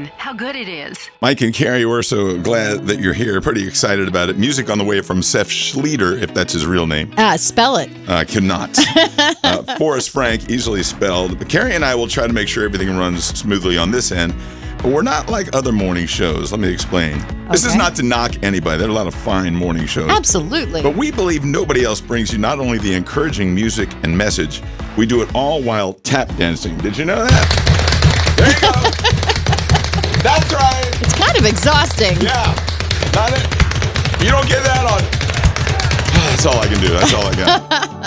how good it is. Mike and Carrie, we're so glad that you're here. Pretty excited about it. Music on the way from Seth Schleter, if that's his real name. Spell it. Cannot. Forrest Frank, easily spelled. But Carrie and I will try to make sure everything runs smoothly on this end. But we're not like other morning shows. Let me explain. This is not to knock anybody. There are a lot of fine morning shows. Absolutely. But we believe nobody else brings you not only the encouraging music and message, we do it all while tap dancing. Did you know that? There you go. That's right. It's kind of exhausting. Yeah. Not it. You don't get that on. That's all I can do. That's all I got.